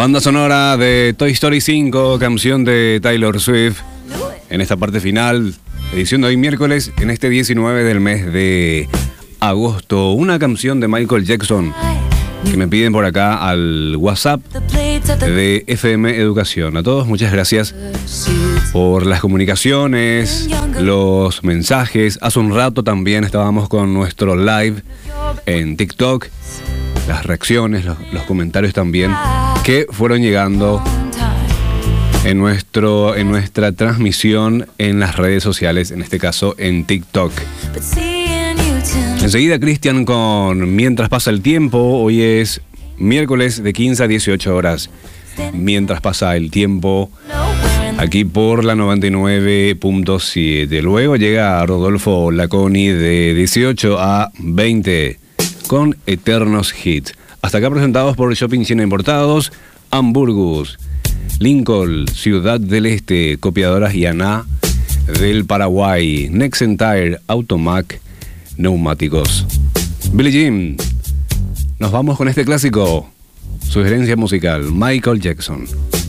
Banda sonora de Toy Story 5, canción de Taylor Swift. En esta parte final, edición de hoy miércoles, en este 19 del mes de agosto. Una canción de Michael Jackson que me piden por acá al WhatsApp de FM Educación. A todos, muchas gracias por las comunicaciones, los mensajes. Hace un rato también estábamos con nuestro live en TikTok. Las reacciones, los comentarios también que fueron llegando en nuestra transmisión en las redes sociales, en este caso en TikTok. Enseguida Cristian con Mientras pasa el tiempo. Hoy es miércoles de 15 a 18 horas. Mientras pasa el tiempo, aquí por la 99.7. Luego llega Rodolfo Laconi de 18 a 20 con Eternos Hits. Hasta acá presentados por Shopping China Importados, Hamburgus, Lincoln, Ciudad del Este, Copiadoras Yaná del Paraguay, Nexen Tire, Automac, Neumáticos. Billie Jean. Nos vamos con este clásico. Sugerencia musical, Michael Jackson.